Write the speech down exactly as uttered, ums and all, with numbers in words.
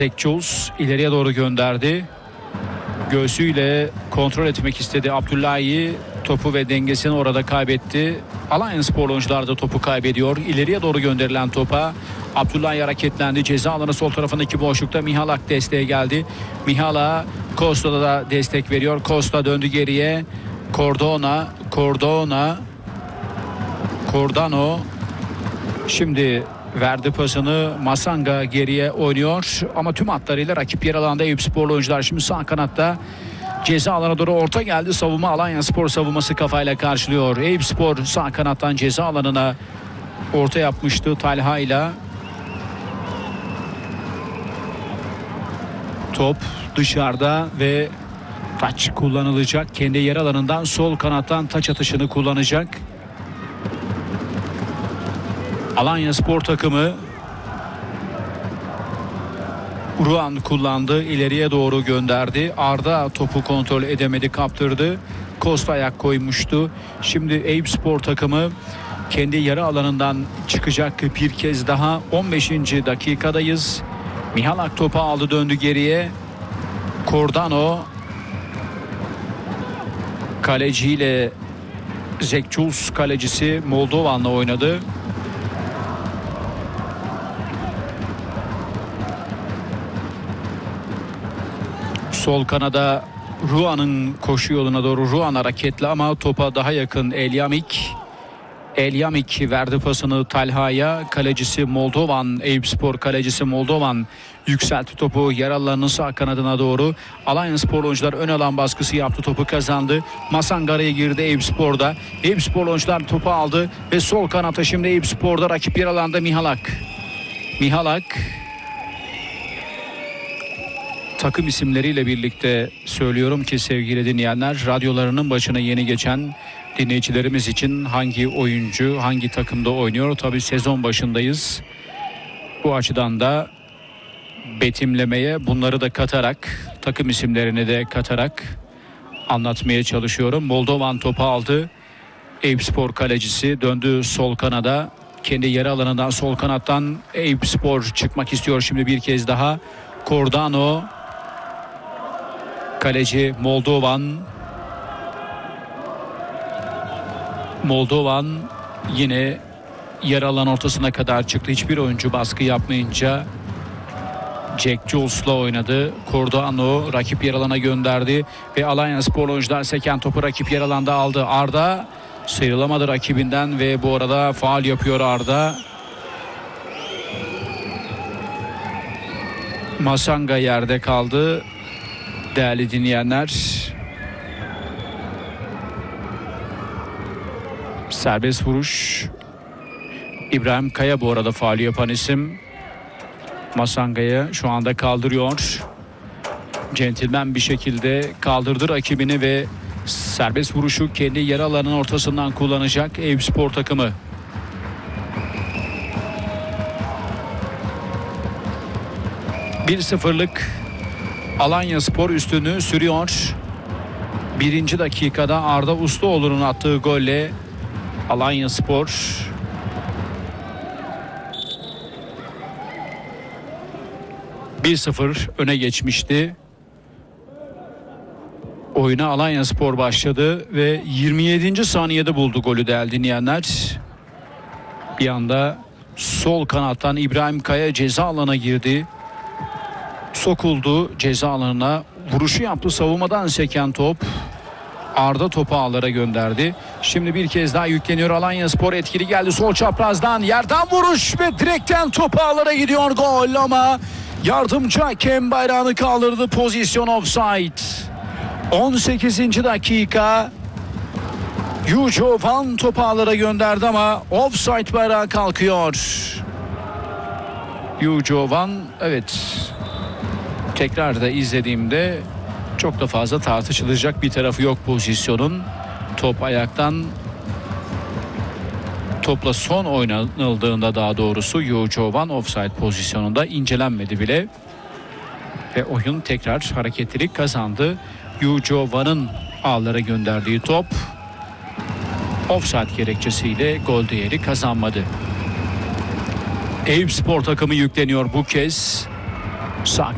Tekçuz ileriye doğru gönderdi. Göğsüyle kontrol etmek istedi Abdullahi. Topu ve dengesini orada kaybetti. Alanyaspor oyuncular da topu kaybediyor. İleriye doğru gönderilen topa Abdullahi hareketlendi. Ceza alanı sol tarafındaki boşlukta Mihalak desteğe geldi. Mihala Costa'da da destek veriyor. Costa döndü geriye. Cordona, Cordona, Cordano. Şimdi verdi pasını. Masanga geriye oynuyor. Ama tüm hatlarıyla rakip yer alanda Eyüpsporlu oyuncular. Şimdi sağ kanatta ceza alana doğru orta geldi. Savunma Alanyaspor savunması kafayla karşılıyor. Eyüpspor sağ kanattan ceza alanına orta yapmıştı Talha ile. Top dışarıda ve taç kullanılacak. Kendi yer alanından sol kanattan taç atışını kullanacak Alanyaspor takımı. Ruan kullandı. İleriye doğru gönderdi. Arda topu kontrol edemedi, kaptırdı. Costa ayak koymuştu. Şimdi Eyüpspor takımı kendi yarı alanından çıkacak bir kez daha. on beşinci dakikadayız. Mihalak topu aldı, döndü geriye. Cordano kaleciyle Zekçuz kalecisi Moldovan'la oynadı. Sol kanada Ruan'ın koşu yoluna doğru Ruan hareketli ama topa daha yakın Elyamik. Elyamik verdi pasını Talha'ya. Kalecisi Moldovan, Eyüpspor kalecisi Moldovan yükseltti topu yaralılarının sağ kanadına doğru. Alanyaspor oyuncular ön alan baskısı yaptı, topu kazandı. Masangara'ya girdi Eyüpspor'da. Eyüpspor oyuncular topu aldı ve sol kanata şimdi Eyüpspor'da rakip yer alanda Mihalak. Mihalak takım isimleriyle birlikte söylüyorum ki sevgili dinleyenler, radyolarının başına yeni geçen dinleyicilerimiz için hangi oyuncu hangi takımda oynuyor? Tabii sezon başındayız. Bu açıdan da betimlemeye bunları da katarak, takım isimlerini de katarak anlatmaya çalışıyorum. Moldovan topu aldı. Eyüpspor kalecisi döndü sol kanada. Kendi yarı alanından sol kanattan Eyüpspor çıkmak istiyor şimdi bir kez daha. Cordano, kaleci Moldovan. Moldovan yine yer alan ortasına kadar çıktı. Hiçbir oyuncu baskı yapmayınca Jack Jules'la oynadı. Cordano rakip yer alana gönderdi ve Alanyaspor oyuncular seken topu rakip yer alanda aldı. Arda sıyrılamadı rakibinden ve bu arada faul yapıyor Arda. Masanga yerde kaldı değerli dinleyenler. Serbest vuruş. İbrahim Kaya bu arada faul yapan isim. Masanga'yı şu anda kaldırıyor. Centilmen bir şekilde kaldırdı rakibini ve serbest vuruşu kendi yarı alanının ortasından kullanacak Eyüpspor takımı. bir sıfırlık Alanyaspor üstünlüğü sürüyor. Birinci dakikada Arda Usluoğlu'nun attığı golle Alanyaspor bir sıfır öne geçmişti. Oyuna Alanyaspor başladı ve yirmi yedinci saniyede buldu golü değerli dinleyenler. Bir anda sol kanattan İbrahim Kaya ceza alanına girdi. Sokuldu ceza alanına. Vuruşu yaptı, savunmadan seken top. Arda topu ağlara gönderdi. Şimdi bir kez daha yükleniyor Alanyaspor, etkili geldi sol çaprazdan. Yerden vuruş ve direkten topu ağlara gidiyor, gol ama yardımcı hakem bayrağını kaldırdı, pozisyon offside. on sekizinci dakika. Yujo Van topu ağlara gönderdi ama offside bayrağı kalkıyor. Yujo Van, evet, tekrar da izlediğimde çok da fazla tartışılacak bir tarafı yok pozisyonun. Top ayaktan, topla son oynanıldığında daha doğrusu Yujo Van offside pozisyonunda incelenmedi bile. Ve oyun tekrar hareketlilik kazandı. Yujo Van'ın ağlara gönderdiği top offside gerekçesiyle gol değeri kazanmadı. Eyüpspor takımı yükleniyor bu kez. Sağ